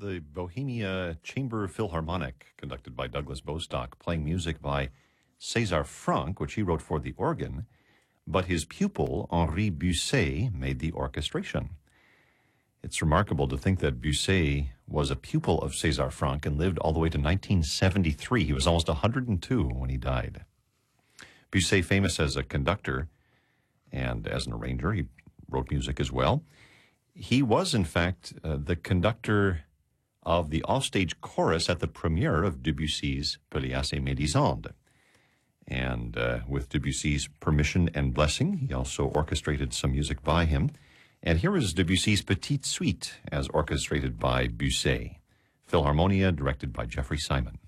the Bohemia Chamber Philharmonic, conducted by Douglas Bostock, playing music by César Franck, which he wrote for the organ, but his pupil, Henri Busset, made the orchestration. It's remarkable to think that Busset was a pupil of César Franck and lived all the way to 1973. He was almost 102 when he died. Busset, famous as a conductor and as an arranger, he wrote music as well. He was, in fact, the conductor of the offstage chorus at the premiere of Debussy's Pelléas et Mélisande. And with Debussy's permission and blessing, he also orchestrated some music by him. And here is Debussy's Petite Suite, as orchestrated by Busset. Philharmonia, directed by Jeffrey Simon.